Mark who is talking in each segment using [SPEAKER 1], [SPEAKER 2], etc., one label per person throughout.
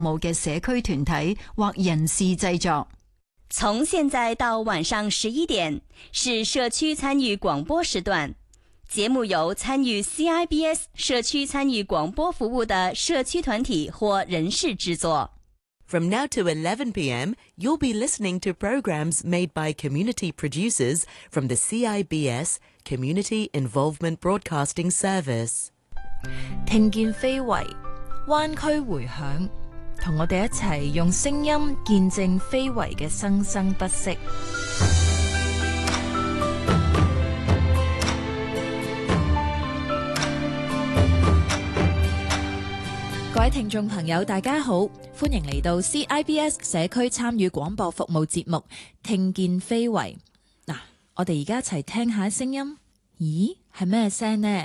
[SPEAKER 1] 務嘅社區團體或人士製作。
[SPEAKER 2] 從現在到晚上11點是社區參與廣播時段，節目由參與 CIBS 社區參與廣播服務的社區團體或人士製作。
[SPEAKER 3] From now to 11 p.m., you'll be listening to programs made by community producers from the CIBS Community Involvement Broadcasting Service.
[SPEAKER 4] 聽見非遺，灣區回響，同我哋一齊用聲音見證非遺嘅生生不息。各位聽眾朋友大家好，歡迎嚟到 CIBS 社區參與廣播服務節目聽見非遺。嗱，我哋而家一齊聽下聲音。咦，係咩聲呢？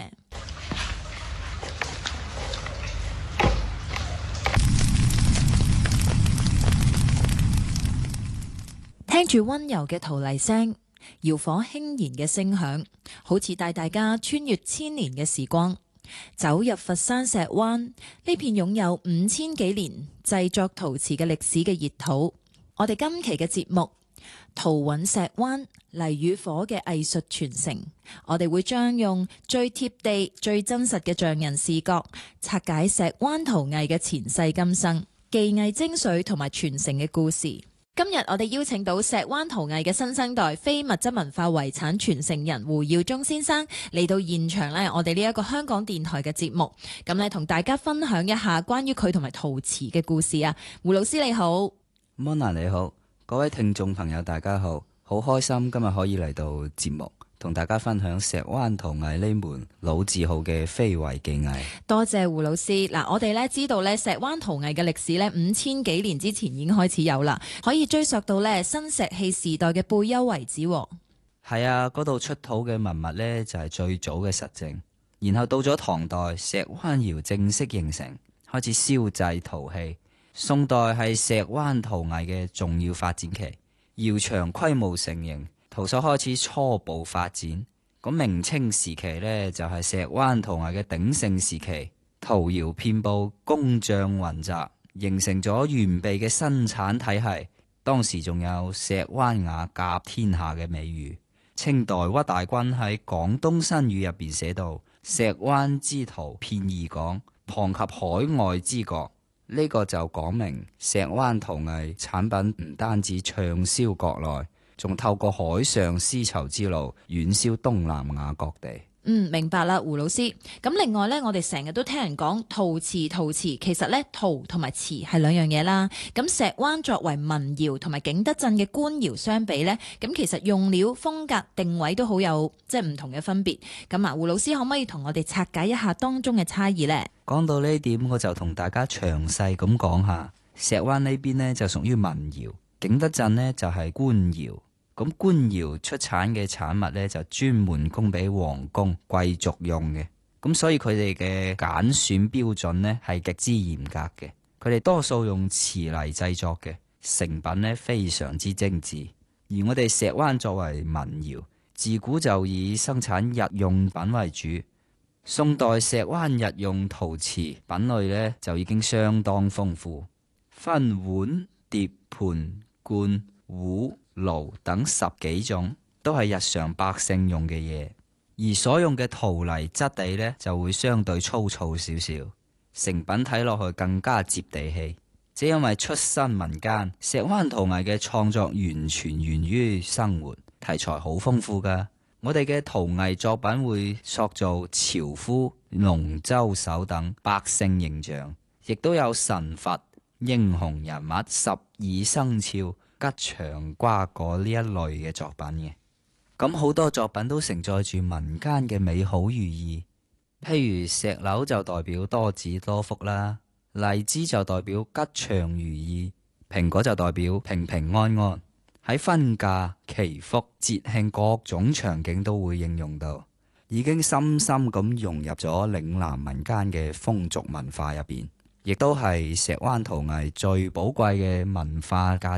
[SPEAKER 4] 聽住溫柔嘅陶泥聲，窯火輕燃嘅聲響，好似帶大家穿越千年嘅時光，走入佛山石灣呢片擁有5000幾年製作陶瓷嘅歷史嘅熱土。我哋今期嘅節目陶韻石灣泥與火嘅藝術傳承，我哋會將用最貼地最真實嘅匠人視角拆解石灣陶藝嘅前世今生、技藝精髓同埋傳承嘅故事。今日我哋邀請到石灣陶藝嘅新生代非物質文化遺產傳承人胡耀中先生嚟到現場呢，我哋呢一個香港電台嘅節目，咁呢同大家分享一下關於佢同埋陶瓷嘅故事啊。胡老師你好。
[SPEAKER 5] Mona 你好，各位聽眾朋友大家好，好開心今日可以嚟到節目，同大家分享石灣陶藝呢門老字號嘅非遺技藝。
[SPEAKER 4] 多謝胡老師。嗱，我哋咧知道咧石灣陶藝嘅歷史咧5000幾年之前已經開始有啦，可以追溯到咧新石器時代嘅貝丘遺址。
[SPEAKER 5] 係啊，嗰度出土嘅文物呢就係最早嘅實證，然後到咗唐代，石灣窯正式形成，開始燒製陶器。宋代係石灣陶藝嘅重要發展期，窯場規模成型，陶塑開始初步發展。咁明清時期呢，就係石灣陶藝嘅鼎盛時期，陶窯遍佈，工匠雲集，形成咗完備嘅生產體系。當時仲有石灣瓦甲天下嘅美譽。清代屈大均喺《廣東新語》入邊寫到：石灣之陶遍異港，旁及海外之國。呢個就講明石灣陶藝產品唔單止暢銷國內，仲透過海上絲綢之路遠銷東南亞各地。
[SPEAKER 4] 明白啦，胡老師。咁另外呢，我哋成日都聽人講陶瓷，其實呢，陶同埋瓷係兩樣嘢啦。咁石灣作為民窯同埋景德鎮嘅官窯相比呢，咁其實用料、風格、定位都好有即係唔同嘅分別。咁啊，胡老師可唔可以同我哋拆解一下當中嘅差異呢？
[SPEAKER 5] 講到呢點，我就同大家詳細咁講下。石灣呢邊呢，就屬於民窯，景德鎮呢，就係官窯。咁官窯出產嘅產物呢，就專門供俾皇宮貴族用嘅，咁所以佢哋嘅揀選標準呢係極之嚴格嘅。佢哋多數用瓷泥製作嘅，成品呢非常之精緻。而我哋石灣作為民窯，自古就以生產日用品為主。宋代石灣日用陶瓷品類呢就已經相當豐富，分碗、碟、盤、罐、壺、爐等10幾種，都係日常百姓用嘅嘢。而所用嘅陶泥質地呢，就會相對粗糙少少，成品睇落去更加接地氣。只因為出身民間，石灣陶藝嘅創作完全源於生活，題材好豐富噶。我哋嘅陶藝作品會塑造樵夫、龍舟手等百姓形象，亦都有神佛、英雄人物、12生肖、吉祥瓜果呢一類嘅作品嘅。咁好多作品都承載住民間嘅美好寓意，譬如石榴就代表多子多福啦，荔枝就代表吉祥如意，蘋果就代表平平安安。喺婚嫁、祈福、節慶各種場景都會應用到，已經深深咁融入咗嶺南民間嘅風俗文化入邊，亦都係石灣陶藝最寶貴嘅文化價值。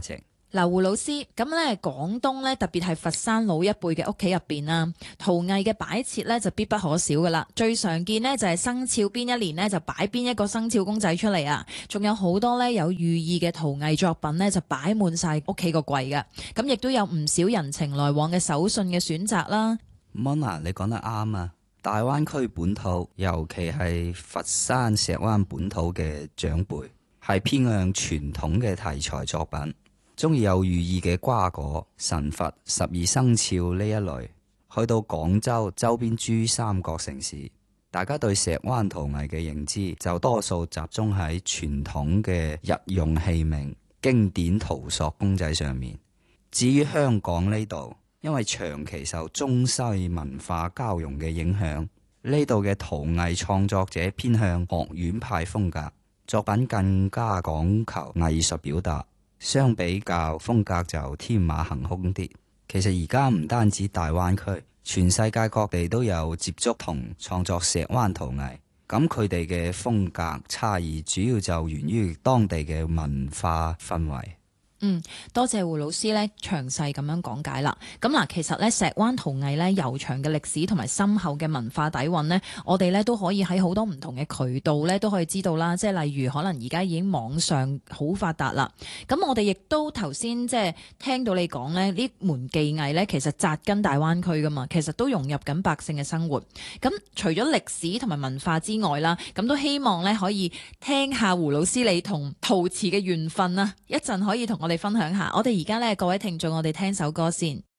[SPEAKER 4] 嗱，胡老師，咁咧廣東咧特別係佛山老一輩嘅屋企入邊啦，陶藝嘅擺設咧就必不可少噶啦。最常見呢，就係生肖邊一年呢，就擺邊一個生肖公仔出嚟啊，仲有好多咧有寓意嘅陶藝作品呢，就擺滿晒屋企個櫃嘅。咁亦都有唔少人情來往嘅手信嘅選擇啦。
[SPEAKER 5] Mona，你講得啱啊！大灣區本土，尤其係佛山石灣本土嘅長輩，係偏向傳統嘅題材作品。中意有寓意嘅瓜果、神佛、12生肖呢一類，去到廣州周邊珠三角城市，大家對石灣陶藝嘅認知就多數集中喺傳統嘅日用器皿、經典陶塑公仔上面。至於香港呢度，因為長期受中西文化交融嘅影響，呢度嘅陶藝創作者偏向學院派風格，作品更加講求藝術表達。相比較風格就天馬行空啲。其實而家唔單止大灣區，全世界各地都有接觸同創作石灣陶藝。咁佢哋嘅風格差異主要就源於當地嘅文化氛圍。
[SPEAKER 4] 多謝胡老師咧詳細咁樣講解啦。咁嗱，其實咧石灣陶藝咧悠長嘅歷史同埋深厚嘅文化底蘊呢，我哋咧都可以喺好多唔同嘅渠道咧都可以知道啦。即係例如可能而家已經網上好發達啦。咁我哋亦都頭先即係聽到你講咧，呢門技藝咧其實紮根大灣區噶嘛，其實都融入緊百姓嘅生活。咁除咗歷史同埋文化之外啦，咁都希望咧可以聽下胡老師你同陶瓷嘅緣分啊，一陣可以同我哋分享下。我哋而家咧各位聽眾，我哋聽首歌先。